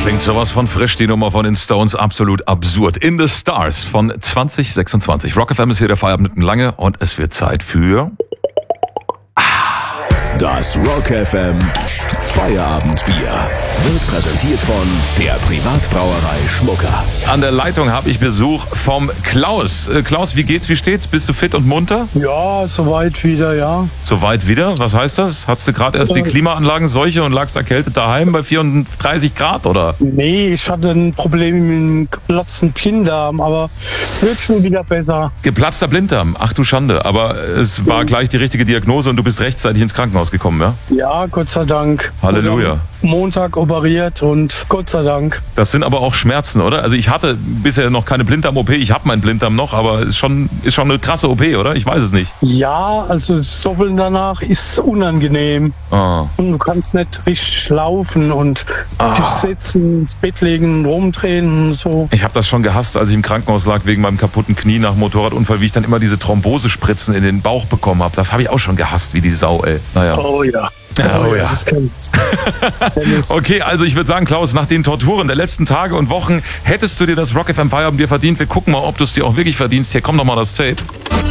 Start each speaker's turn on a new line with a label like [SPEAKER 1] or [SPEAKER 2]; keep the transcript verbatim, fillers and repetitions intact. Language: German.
[SPEAKER 1] Klingt sowas von frisch, die Nummer von den Stones, absolut absurd. In the Stars von zwanzig sechsundzwanzig. Rock F M ist hier der Feierabend mit Lange und es wird Zeit für...
[SPEAKER 2] Das Rock F M Feierabendbier wird präsentiert von der Privatbrauerei Schmucker.
[SPEAKER 1] An der Leitung habe ich Besuch vom Klaus. Äh, Klaus, wie geht's, wie steht's? Bist du fit und munter?
[SPEAKER 3] Ja, soweit wieder, ja.
[SPEAKER 1] Soweit wieder? Was heißt das? Hattest du gerade erst die Klimaanlagenseuche und lagst erkältet daheim bei vierunddreißig Grad, oder?
[SPEAKER 3] Nee, ich hatte ein Problem mit dem geplatzten Blinddarm, aber wird schon wieder besser.
[SPEAKER 1] Geplatzter Blinddarm, ach du Schande. Aber es war gleich die richtige Diagnose und du bist rechtzeitig ins Krankenhaus gekommen, ja?
[SPEAKER 3] Ja, Gott sei Dank.
[SPEAKER 1] Halleluja.
[SPEAKER 3] Montag operiert und Gott sei Dank.
[SPEAKER 1] Das sind aber auch Schmerzen, oder? Also ich hatte bisher noch keine Blinddarm-O P, ich habe meinen Blinddarm noch, aber es ist schon, ist schon eine krasse O P, oder? Ich weiß es nicht.
[SPEAKER 3] Ja, also das Soppeln danach ist unangenehm.
[SPEAKER 1] Ah.
[SPEAKER 3] Und du kannst nicht richtig laufen und
[SPEAKER 1] Ah.
[SPEAKER 3] dich sitzen, ins Bett legen, rumdrehen und so.
[SPEAKER 1] Ich habe das schon gehasst, als ich im Krankenhaus lag wegen meinem kaputten Knie nach dem Motorradunfall, wie ich dann immer diese Thrombosespritzen in den Bauch bekommen habe. Das habe ich auch schon gehasst, wie die Sau, ey. Naja.
[SPEAKER 3] Oh ja.
[SPEAKER 1] Ja, oh ja.
[SPEAKER 3] Das kenn ich.
[SPEAKER 1] Okay, also ich würde sagen, Klaus, nach den Torturen der letzten Tage und Wochen hättest du dir das Rock F M Feierabendbier verdient. Wir gucken mal, ob du es dir auch wirklich verdienst. Hier, komm doch mal das Tape.